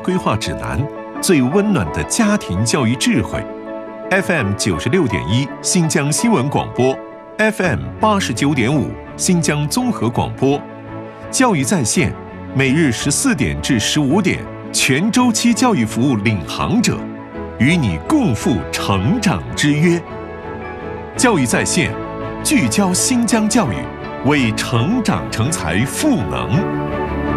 规划指南，最温暖的家庭教育智慧。FM 96.1新疆新闻广播， FM 89.5新疆综合广播。教育在线，每日14点至15点，全周期教育服务领航者，与你共赴成长之约。教育在线，聚焦新疆教育，为成长成才赋能。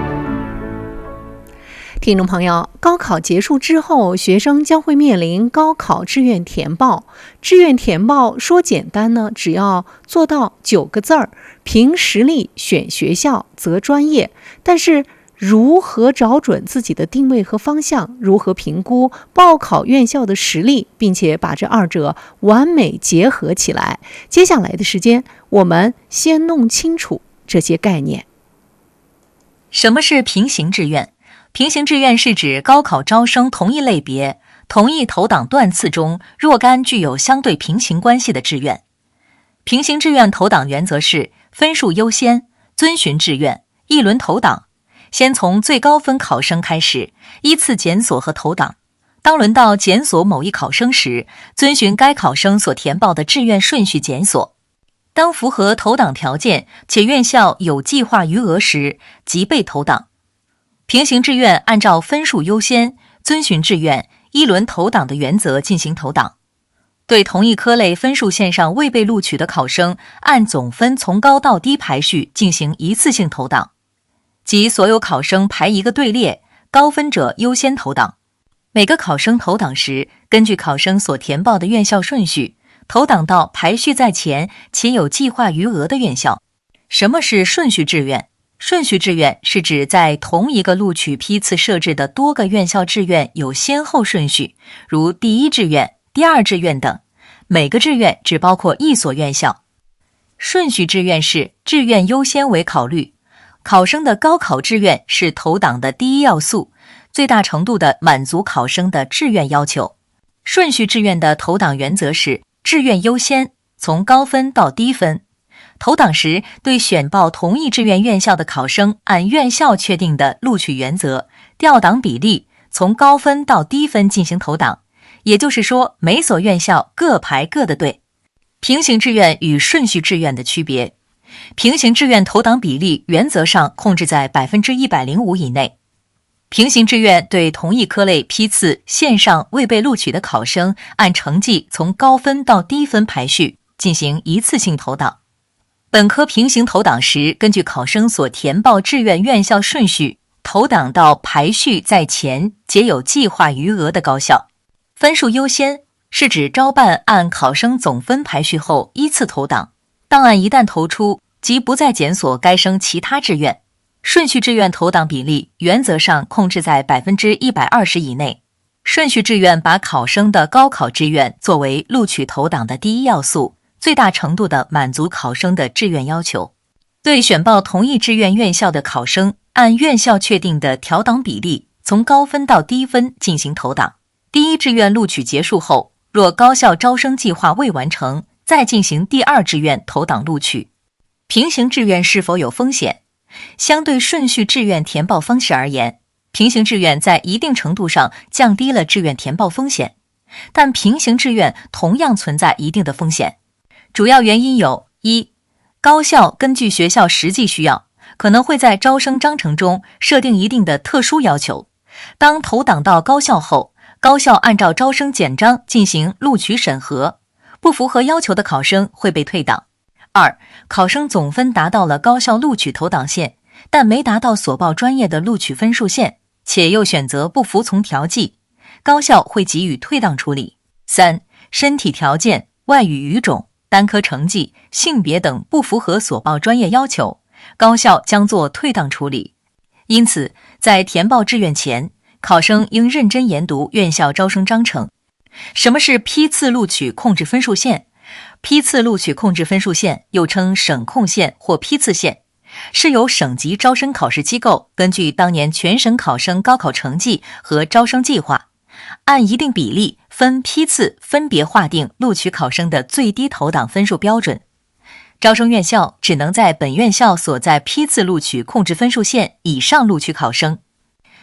听众朋友，高考结束之后，学生将会面临高考志愿填报。志愿填报说简单呢，只要做到9个字儿：凭实力选学校，择专业。但是如何找准自己的定位和方向？如何评估报考院校的实力，并且把这二者完美结合起来？接下来的时间，我们先弄清楚这些概念。 什么是平行志愿？平行志愿是指高考招生同一类别、同一投档段次中若干具有相对平行关系的志愿。平行志愿投档原则是分数优先，遵循志愿，一轮投档，先从最高分考生开始，依次检索和投档。当轮到检索某一考生时，遵循该考生所填报的志愿顺序检索。当符合投档条件且院校有计划余额时，即被投档。平行志愿按照分数优先、遵循志愿、一轮投档的原则进行投档。对同一科类分数线上未被录取的考生，按总分从高到低排序进行一次性投档，即所有考生排一个队列，高分者优先投档。每个考生投档时，根据考生所填报的院校顺序，投档到排序在前且有计划余额的院校。什么是顺序志愿？顺序志愿是指在同一个录取批次设置的多个院校志愿有先后顺序，如第一志愿、第二志愿等，每个志愿只包括一所院校。顺序志愿是志愿优先为考虑，考生的高考志愿是投档的第一要素，最大程度地满足考生的志愿要求。顺序志愿的投档原则是志愿优先，从高分到低分。投档时，对选报同一志愿院校的考生，按院校确定的录取原则、调档比例，从高分到低分进行投档。也就是说，每所院校各排各的队。平行志愿与顺序志愿的区别：平行志愿投档比例原则上控制在105%以内。平行志愿对同一科类批次线上未被录取的考生，按成绩从高分到低分排序进行一次性投档。本科平行投档时，根据考生所填报志愿院校顺序，投档到排序在前且有计划余额的高校。分数优先是指招办按考生总分排序后依次投档，档案一旦投出，即不再检索该生其他志愿。顺序志愿投档比例原则上控制在120%以内。顺序志愿把考生的高考志愿作为录取投档的第一要素，最大程度地满足考生的志愿要求。对选报同一志愿院校的考生，按院校确定的调档比例，从高分到低分进行投档。第一志愿录取结束后，若高校招生计划未完成，再进行第二志愿投档录取。平行志愿是否有风险？相对顺序志愿填报方式而言，平行志愿在一定程度上降低了志愿填报风险，但平行志愿同样存在一定的风险。主要原因有：一、高校根据学校实际需要，可能会在招生章程中设定一定的特殊要求。当投档到高校后，高校按照招生简章进行录取审核，不符合要求的考生会被退档。二、考生总分达到了高校录取投档线，但没达到所报专业的录取分数线，且又选择不服从调剂，高校会给予退档处理。三、身体条件、外语语种、单科成绩、性别等不符合所报专业要求，高校将做退档处理。因此，在填报志愿前，考生应认真研读院校招生章程。什么是批次录取控制分数线？批次录取控制分数线又称省控线或批次线，是由省级招生考试机构根据当年全省考生高考成绩和招生计划，按一定比例分批次分别划定录取考生的最低投档分数标准。招生院校只能在本院校所在批次录取控制分数线以上录取考生。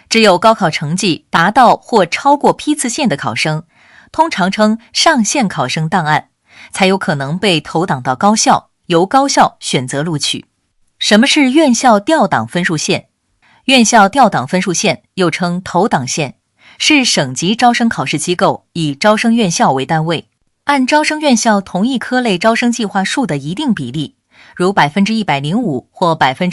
只有高考成绩达到或超过批次线的考生，通常称上线考生档案，才有可能被投档到高校，由高校选择录取。什么是院校调档分数线？院校调档分数线又称投档线，是省级招生考试机构以招生院校为单位，按招生院校同一科类招生计划数的一定比例，如105%或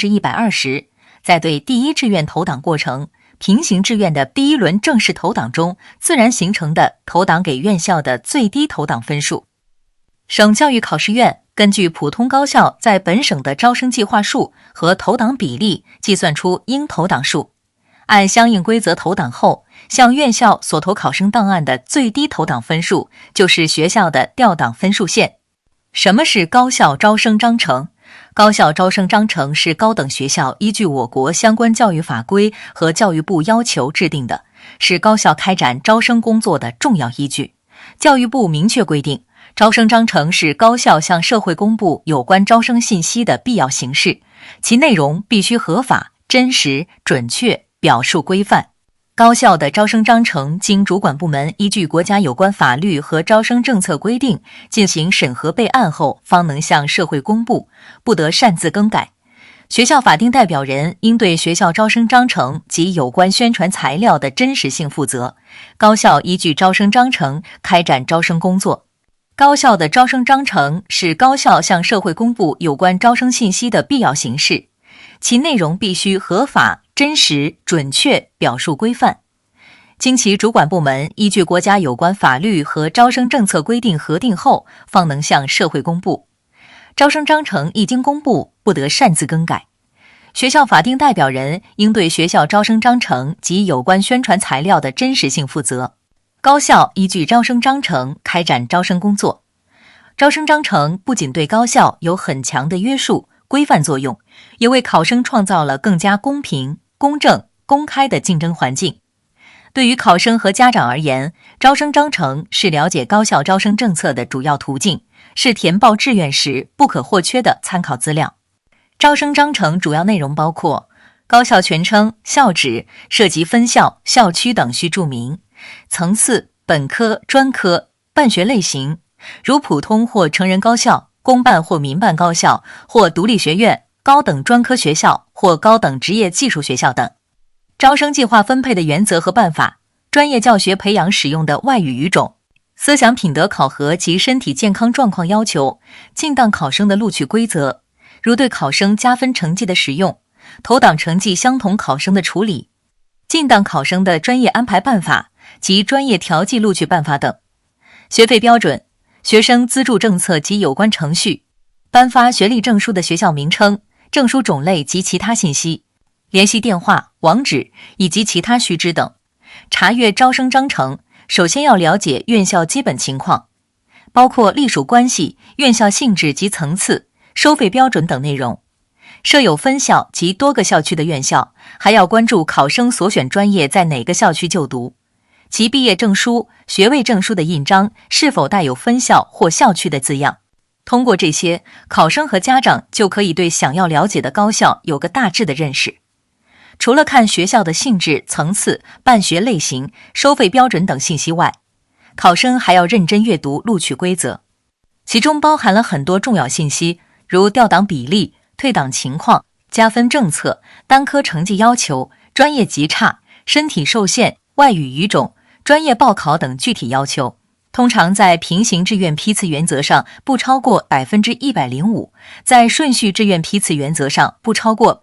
120%，在对第一志愿投档过程、平行志愿的第一轮正式投档中自然形成的投档给院校的最低投档分数。省教育考试院根据普通高校在本省的招生计划数和投档比例计算出应投档数，按相应规则投档后，向院校所投考生档案的最低投档分数就是学校的调档分数线。什么是高校招生章程？高校招生章程是高等学校依据我国相关教育法规和教育部要求制定的，是高校开展招生工作的重要依据。教育部明确规定，招生章程是高校向社会公布有关招生信息的必要形式，其内容必须合法、真实、准确、表述规范。高校的招生章程经主管部门依据国家有关法律和招生政策规定进行审核备案后，方能向社会公布，不得擅自更改。学校法定代表人应对学校招生章程及有关宣传材料的真实性负责。高校依据招生章程开展招生工作。高校的招生章程是高校向社会公布有关招生信息的必要形式，其内容必须合法、真实、准确、表述规范。经其主管部门依据国家有关法律和招生政策规定核定后，方能向社会公布。招生章程一经公布，不得擅自更改。学校法定代表人应对学校招生章程及有关宣传材料的真实性负责。高校依据招生章程开展招生工作。招生章程不仅对高校有很强的约束、规范作用，也为考生创造了更加公平、公正、公开的竞争环境。对于考生和家长而言，招生章程是了解高校招生政策的主要途径，是填报志愿时不可或缺的参考资料。招生章程主要内容包括高校全称、校址、涉及分校、校区等需注明，层次、本科、专科、办学类型，如普通或成人高校、公办或民办高校或独立学院、高等专科学校或高等职业技术学校等。招生计划分配的原则和办法，专业教学培养使用的外语语种，思想品德考核及身体健康状况要求，进档考生的录取规则，如对考生加分成绩的使用，投档成绩相同考生的处理，进档考生的专业安排办法及专业调剂录取办法等。学费标准、学生资助政策及有关程序，颁发学历证书的学校名称、证书种类及其他信息，联系电话、网址以及其他须知等。查阅招生章程，首先要了解院校基本情况，包括隶属关系、院校性质及层次、收费标准等内容。设有分校及多个校区的院校，还要关注考生所选专业在哪个校区就读，其毕业证书、学位证书的印章是否带有分校或校区的字样。通过这些，考生和家长就可以对想要了解的高校有个大致的认识。除了看学校的性质、层次、办学类型、收费标准等信息外，考生还要认真阅读录取规则，其中包含了很多重要信息，如调档比例、退档情况、加分政策、单科成绩要求、专业级差、身体受限、外语语种、专业报考等具体要求。通常在平行志愿批次原则上不超过 105%， 在顺序志愿批次原则上不超过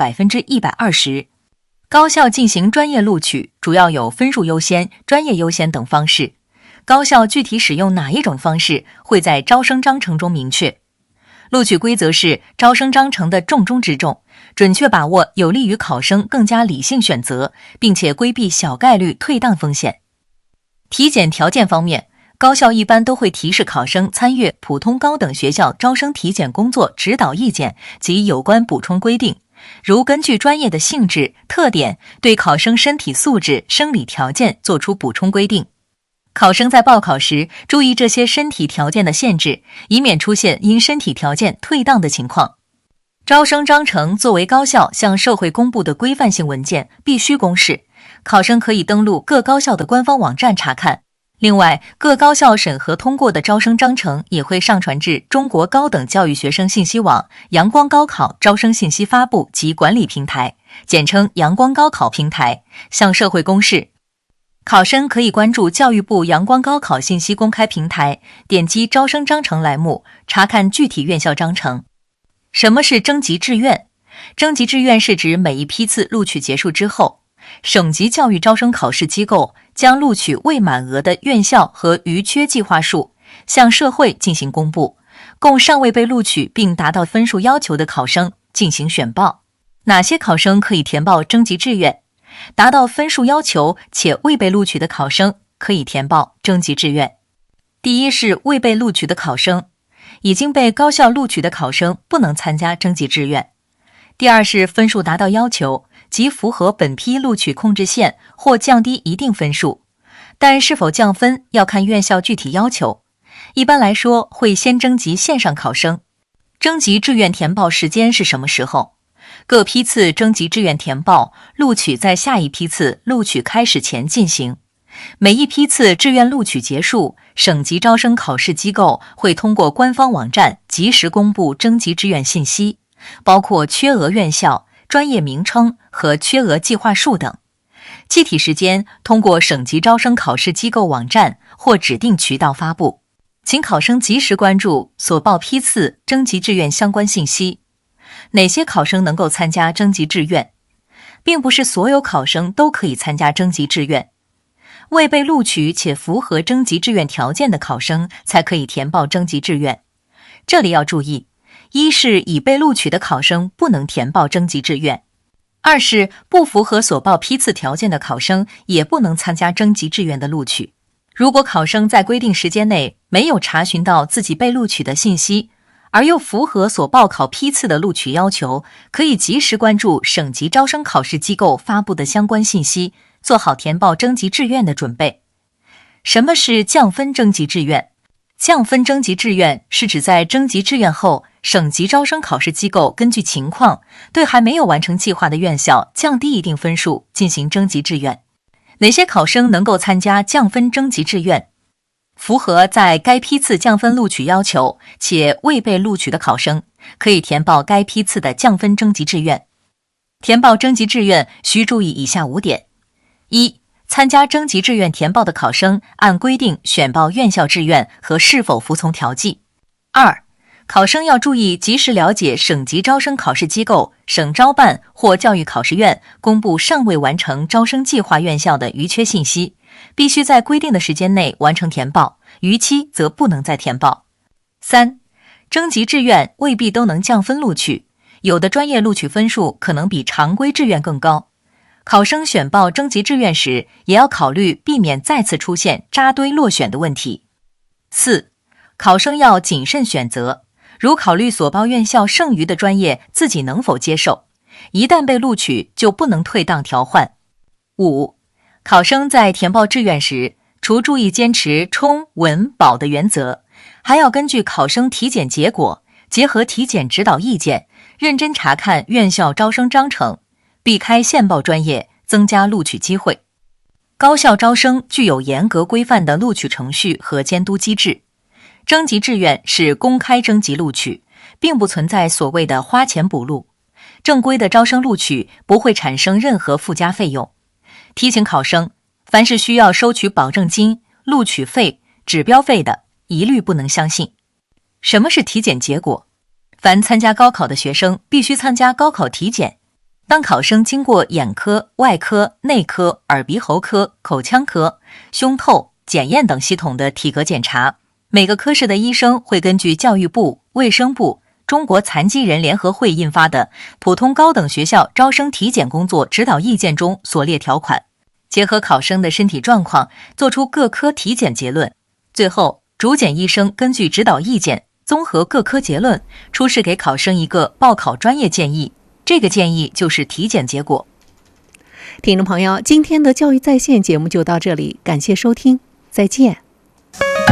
120%。高校进行专业录取主要有分数优先、专业优先等方式，高校具体使用哪一种方式会在招生章程中明确。录取规则是招生章程的重中之重，准确把握有利于考生更加理性选择，并且规避小概率退档风险。体检条件方面，高校一般都会提示考生参阅普通高等学校招生体检工作指导意见及有关补充规定，如根据专业的性质、特点，对考生身体素质、生理条件作出补充规定。考生在报考时注意这些身体条件的限制，以免出现因身体条件退档的情况。招生章程作为高校向社会公布的规范性文件，必须公示， 考生可以登录各高校的官方网站查看。另外，各高校审核通过的招生章程也会上传至中国高等教育学生信息网阳光高考招生信息发布及管理平台，简称阳光高考平台，向社会公示。考生可以关注教育部阳光高考信息公开平台，点击招生章程栏目，查看具体院校章程。什么是征集志愿？征集志愿是指每一批次录取结束之后，省级教育招生考试机构将录取未满额的院校和余缺计划数向社会进行公布，供尚未被录取并达到分数要求的考生进行选报。哪些考生可以填报征集志愿？达到分数要求且未被录取的考生可以填报征集志愿。第一是未被录取的考生，已经被高校录取的考生不能参加征集志愿。第二是分数达到要求，即符合本批录取控制线或降低一定分数，但是否降分要看院校具体要求。一般来说，会先征集线上考生。征集志愿填报时间是什么时候？各批次征集志愿填报，录取在下一批次录取开始前进行。每一批次志愿录取结束，省级招生考试机构会通过官方网站及时公布征集志愿信息，包括缺额院校、专业名称和缺额计划数等。具体时间通过省级招生考试机构网站或指定渠道发布，请考生及时关注所报批次征集志愿相关信息。哪些考生能够参加征集志愿？并不是所有考生都可以参加征集志愿。未被录取且符合征集志愿条件的考生才可以填报征集志愿。这里要注意，一是已被录取的考生不能填报征集志愿，二是不符合所报批次条件的考生也不能参加征集志愿的录取。如果考生在规定时间内没有查询到自己被录取的信息，而又符合所报考批次的录取要求，可以及时关注省级招生考试机构发布的相关信息，做好填报征集志愿的准备。什么是降分征集志愿？降分征集志愿是指在征集志愿后，省级招生考试机构根据情况，对还没有完成计划的院校降低一定分数进行征集志愿。哪些考生能够参加降分征集志愿？符合在该批次降分录取要求且未被录取的考生，可以填报该批次的降分征集志愿。填报征集志愿需注意以下5点：一、参加征集志愿填报的考生按规定选报院校志愿和是否服从调剂。2、考生要注意及时了解省级招生考试机构、省招办或教育考试院公布尚未完成招生计划院校的余缺信息，必须在规定的时间内完成填报，逾期则不能再填报。3、征集志愿未必都能降分录取，有的专业录取分数可能比常规志愿更高。考生选报征集志愿时，也要考虑避免再次出现扎堆落选的问题。4、考生要谨慎选择，如考虑所报院校剩余的专业自己能否接受，一旦被录取就不能退档调换。5、考生在填报志愿时，除注意坚持冲、稳、保的原则，还要根据考生体检结果，结合体检指导意见，认真查看院校招生章程，避开现报专业，增加录取机会。高校招生具有严格规范的录取程序和监督机制。征集志愿是公开征集录取，并不存在所谓的花钱补录。正规的招生录取不会产生任何附加费用。提醒考生，凡是需要收取保证金、录取费、指标费的，一律不能相信。什么是体检结果？凡参加高考的学生必须参加高考体检。当考生经过眼科、外科、内科、耳鼻喉科、口腔科、胸透、检验等系统的体格检查，每个科室的医生会根据教育部、卫生部、中国残疾人联合会印发的普通高等学校招生体检工作指导意见中所列条款，结合考生的身体状况，做出各科体检结论。最后，主检医生根据指导意见，综合各科结论，出示给考生一个报考专业建议。这个建议就是体检结果。 听众朋友，今天的教育在线节目就到这里，感谢收听，再见。